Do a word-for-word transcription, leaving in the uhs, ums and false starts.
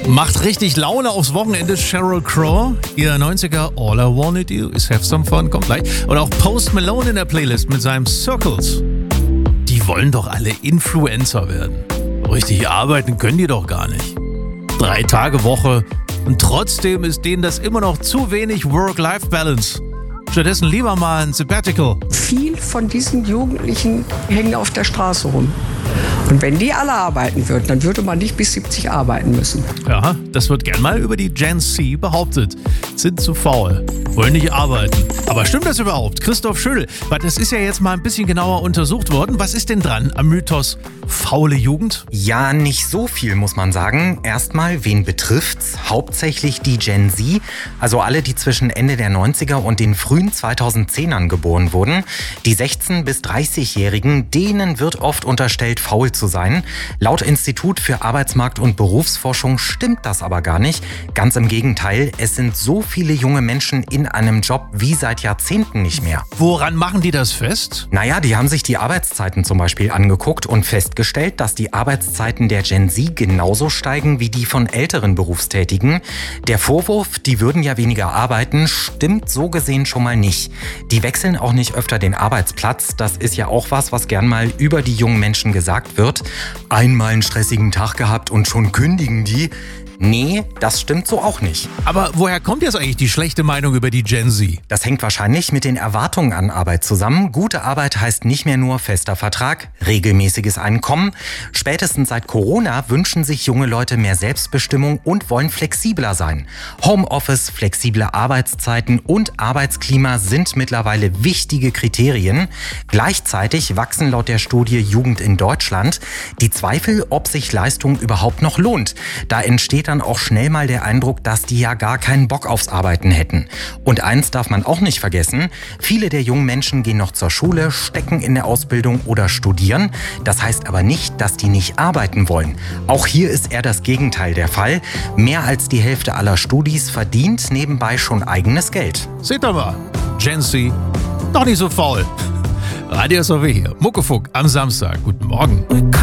Macht richtig Laune aufs Wochenende. Sheryl Crow, ihr neunziger All I Wanna Do Is Have Some Fun, kommt gleich. Und auch Post Malone in der Playlist mit seinem Circles. Die wollen doch alle Influencer werden. Richtig arbeiten können die doch gar nicht. Drei Tage Woche und trotzdem ist denen das immer noch zu wenig Work-Life-Balance. Stattdessen lieber mal ein Sabbatical. Viel von diesen Jugendlichen hängen auf der Straße rum. Und wenn die alle arbeiten würden, dann würde man nicht bis siebzig arbeiten müssen. Ja, das wird gern mal über die Gen Z behauptet. Sind zu faul, wollen nicht arbeiten. Aber stimmt das überhaupt? Christoph Schödel, weil das ist ja jetzt mal ein bisschen genauer untersucht worden. Was ist denn dran am Mythos faule Jugend? Ja, nicht so viel, muss man sagen. Erstmal, wen betrifft's? Hauptsächlich die Gen Z, also alle, die zwischen Ende der neunziger und den frühen zweitausendzehnern geboren wurden. Die sechzehn- bis dreißigjährigen, denen wird oft unterstellt, faul zu sein. Laut Institut für Arbeitsmarkt- und Berufsforschung stimmt das aber gar nicht. Ganz im Gegenteil, es sind so viele junge Menschen in einem Job wie seit Jahrzehnten nicht mehr. Woran machen die das fest? Naja, die haben sich die Arbeitszeiten zum Beispiel angeguckt und festgestellt, dass die Arbeitszeiten der Gen Z genauso steigen wie die von älteren Berufstätigen. Der Vorwurf, die würden ja weniger arbeiten, stimmt so gesehen schon mal nicht. Die wechseln auch nicht öfter den Arbeitsplatz. Das ist ja auch was, was gern mal über die jungen Menschen gesagt wird. Einmal einen stressigen Tag gehabt und schon kündigen die. Nee, das stimmt so auch nicht. Aber woher kommt jetzt eigentlich die schlechte Meinung über die Gen Z? Das hängt wahrscheinlich mit den Erwartungen an Arbeit zusammen. Gute Arbeit heißt nicht mehr nur fester Vertrag, regelmäßiges Einkommen. Spätestens seit Corona wünschen sich junge Leute mehr Selbstbestimmung und wollen flexibler sein. Homeoffice, flexible Arbeitszeiten und Arbeitsklima sind mittlerweile wichtige Kriterien. Gleichzeitig wachsen laut der Studie Jugend in Deutschland die Zweifel, ob sich Leistung überhaupt noch lohnt. Da entsteht dann auch schnell mal der Eindruck, dass die ja gar keinen Bock aufs Arbeiten hätten. Und eins darf man auch nicht vergessen, viele der jungen Menschen gehen noch zur Schule, stecken in der Ausbildung oder studieren. Das heißt aber nicht, dass die nicht arbeiten wollen. Auch hier ist eher das Gegenteil der Fall. Mehr als die Hälfte aller Studis verdient nebenbei schon eigenes Geld. Seht ihr mal, Gen Z, doch nicht so faul. Radio S O W hier, Muckefuck am Samstag. Guten Morgen.